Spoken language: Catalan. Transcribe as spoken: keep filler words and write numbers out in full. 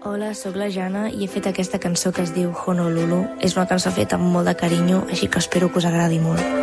Hola, sóc la Jana i he fet aquesta cançó que es diu Honolulu. És una cançó feta amb molt de carinyo, així que espero que us agradi molt.